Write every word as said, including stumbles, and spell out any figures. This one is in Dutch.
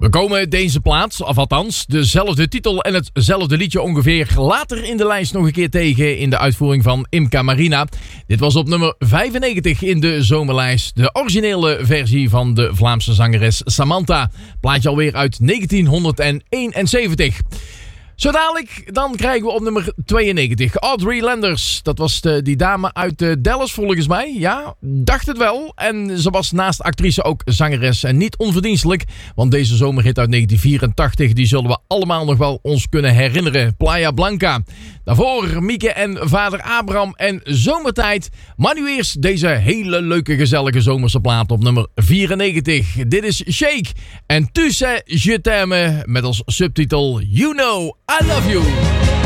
We komen deze plaats, of althans dezelfde titel en hetzelfde liedje ongeveer later in de lijst nog een keer tegen in de uitvoering van Imca Marina. Dit was op nummer vijfennegentig in de zomerlijst. De originele versie van de Vlaamse zangeres Samantha. Plaatje alweer uit negentienhonderdeenenzeventig. Zo dadelijk, dan krijgen we op nummer tweeënnegentig Audrey Landers. Dat was de, die dame uit uh, Dallas volgens mij. Ja, dacht het wel. En ze was naast actrice ook zangeres. En niet onverdienstelijk, want deze zomerhit uit negentien vierentachtig... die zullen we allemaal nog wel ons kunnen herinneren. Playa Blanca. Daarvoor Mieke en vader Abraham en Zomertijd. Maar nu eerst deze hele leuke gezellige zomerse plaat op nummer vierennegentig. Dit is Shake en Tu sais je t'aime met als subtitel You Know I Love You.